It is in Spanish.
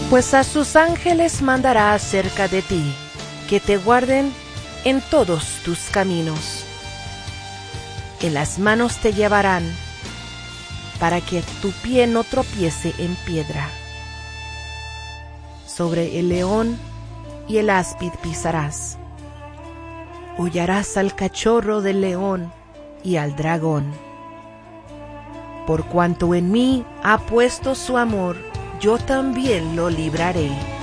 Pues a sus ángeles mandará acerca de ti, que te guarden en todos tus caminos. En las manos te llevarán, para que tu pie no tropiece en piedra. Sobre el león y el áspid pisarás. Hollarás al cachorro del león y al dragón. Por cuanto en mí ha puesto su amor, yo también lo libraré.